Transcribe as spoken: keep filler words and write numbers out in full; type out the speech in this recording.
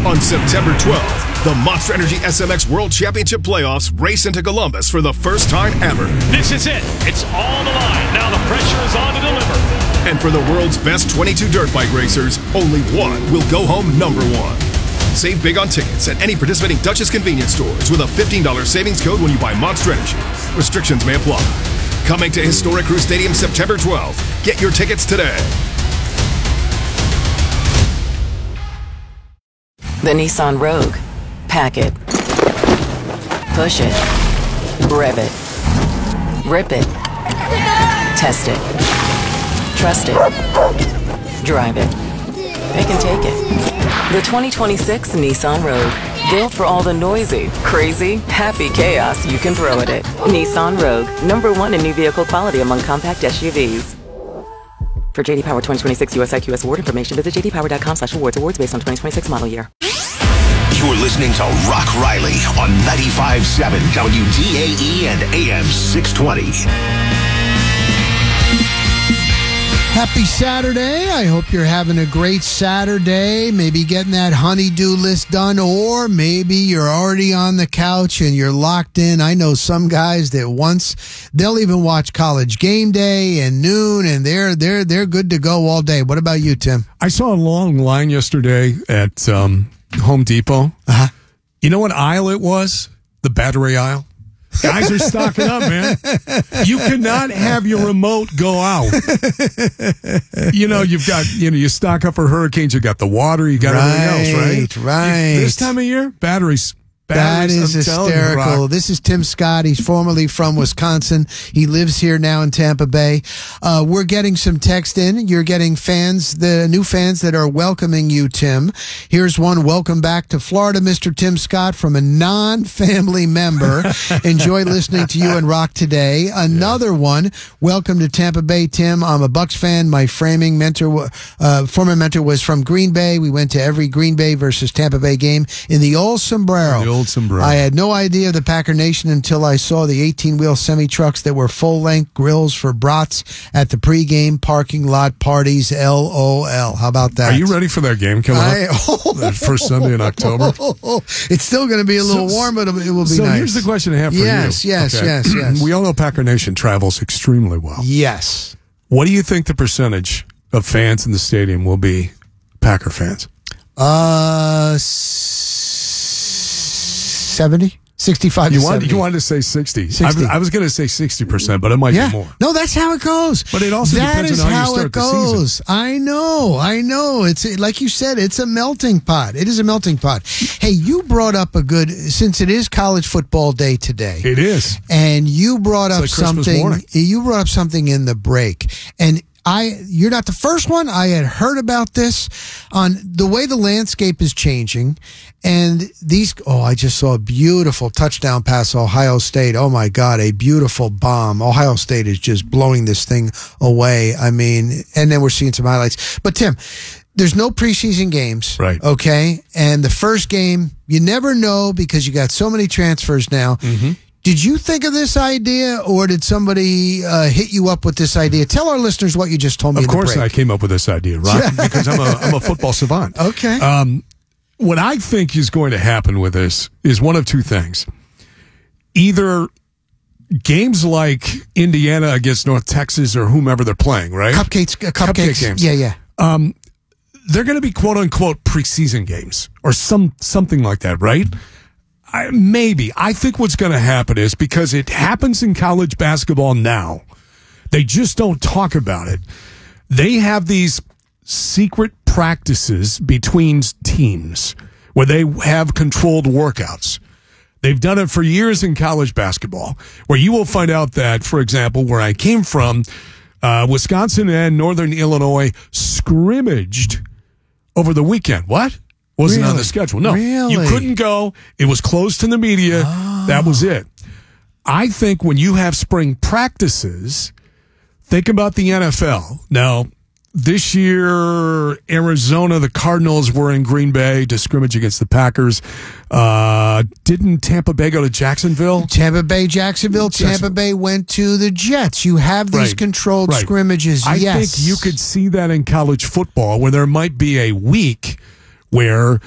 On September twelfth, the Monster Energy S M X World Championship Playoffs race into Columbus for the first time ever. This is it. It's all the line. Now the pressure is on to deliver. And for the world's best twenty-two dirt bike racers, only one will go home number one. Save big on tickets at any participating Dutchess convenience stores with a fifteen dollars savings code when you buy Monster Energy. Restrictions may apply. Coming to Historic Crew Stadium September twelfth. Get your tickets today. The Nissan Rogue. Pack it. Push it. Rev it. Rip it. Test it. Trust it. Drive it. They can take it. The twenty twenty-six Nissan Rogue. Built for all the noisy, crazy, happy chaos you can throw at it. Nissan Rogue. Number one in new vehicle quality among compact S U Vs. For J D Power twenty twenty-six U S I Q S award information, visit j d power dot com slash awards. Awards based on twenty twenty-six model year. You're listening to Rock Riley on ninety-five point seven W D A E and A M six twenty. Happy Saturday. I hope you're having a great Saturday. Maybe getting that honey-do list done, or maybe you're already on the couch and you're locked in. I know some guys that once they'll even watch College Game Day and noon, and they're they're they're good to go all day. What about you, Tim? I saw a long line yesterday at um, Home Depot. Uh-huh. You know what aisle it was? The battery aisle. Guys are stocking up, man. You cannot have your remote go out. You know, you've got, you know, you stock up for hurricanes. You got the water. You got right, everything else, right? Right. You, this time of year, batteries. That Batteries, is hysterical. This is Tim Scott. He's formerly from Wisconsin. He lives here now in Tampa Bay. Uh, we're getting some text in. You're getting fans, the new fans that are welcoming you, Tim. Here's one. Welcome back to Florida, Mister Tim Scott, from a non-family member. Enjoy listening to you and Rock today. Another yeah. one. Welcome to Tampa Bay, Tim. I'm a Bucs fan. My framing mentor, uh, former mentor was from Green Bay. We went to every Green Bay versus Tampa Bay game in the old sombrero. The old sombrero. I had no idea of the Packer Nation until I saw the eighteen-wheel semi-trucks that were full-length grills for brats at the pregame parking lot parties. L O L. How about that? Are you ready for that game coming I, up? oh, that first Sunday in October? It's still going to be a little so, warm, but it will be so nice. So here's the question I have for yes, you. Yes, okay. yes, yes, yes. We all know Packer Nation travels extremely well. Yes. What do you think the percentage of fans in the stadium will be Packer fans? Uh, seventy? sixty-five you to wanted, seventy. You wanted to say sixty. sixty. I, I was going to say sixty percent, but it might yeah. be more. No, that's how it goes. But it also that depends is on how, how you start it goes. the season. I know, I know. It's like you said, it's a melting pot. It is a melting pot. Hey, you brought up a good, since it is college football day today. It is. And you brought it's up like Christmas something, morning. you brought up something in the break. And I, you're not the first one. I had heard about this on the way the landscape is changing. And these, oh, I just saw a beautiful touchdown pass, Ohio State. Oh my God, a beautiful bomb. Ohio State is just blowing this thing away. I mean, and then we're seeing some highlights. But Tim, there's no preseason games. Right. Okay. And the first game, you never know because you got so many transfers now. Mm-hmm. Did you think of this idea, or did somebody uh, hit you up with this idea? Tell our listeners what you just told me. Of course, in the break. I came up with this idea, right? Because I'm a I'm a football savant. Okay. Um, what I think is going to happen with this is one of two things: either games like Indiana against North Texas or whomever they're playing, right? Cupcakes, uh, cupcakes. Cupcake games. Yeah, yeah. Um, they're going to be quote unquote preseason games or some something like that, right? I, maybe. I think what's going to happen is because it happens in college basketball now, they just don't talk about it. They have these secret practices between teams where they have controlled workouts. They've done it for years in college basketball, where you will find out that, for example, where I came from, uh, Wisconsin and Northern Illinois scrimmaged over the weekend. What? Wasn't really? on the schedule. No, really? You couldn't go. It was closed to the media. Oh. That was it. I think when you have spring practices, think about the N F L. Now, this year, Arizona, the Cardinals were in Green Bay to scrimmage against the Packers. Uh, didn't Tampa Bay go to Jacksonville? Tampa Bay, Jacksonville. Tampa Bay went to the Jets. You have these right. controlled right. scrimmages. I yes. think you could see that in college football, where there might be a week where